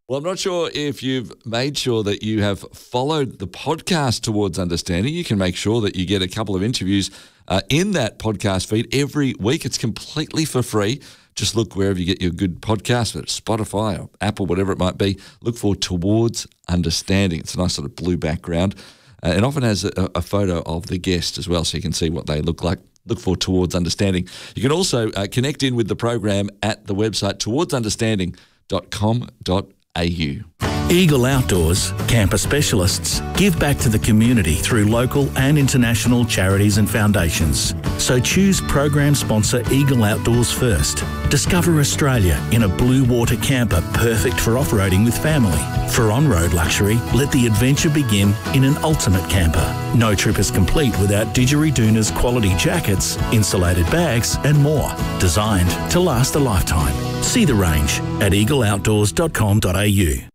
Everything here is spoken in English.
Well, I'm not sure if you've made sure that you have followed the podcast Towards Understanding. You can make sure that you get a couple of interviews in that podcast feed every week. It's completely for free. Just look wherever you get your good podcast, whether it's Spotify or Apple, whatever it might be. Look for Towards Understanding. It's a nice sort of blue background and often has a photo of the guest as well, so you can see what they look like. Look for Towards Understanding. You can also connect in with the program at the website towardsunderstanding.com.au. Eagle Outdoors, camper specialists, give back to the community through local and international charities and foundations. So choose program sponsor Eagle Outdoors first. Discover Australia in a blue water camper perfect for off-roading with family. For on-road luxury, let the adventure begin in an ultimate camper. No trip is complete without Didgeridoon's quality jackets, insulated bags and more. Designed to last a lifetime. See the range at eagleoutdoors.com.au.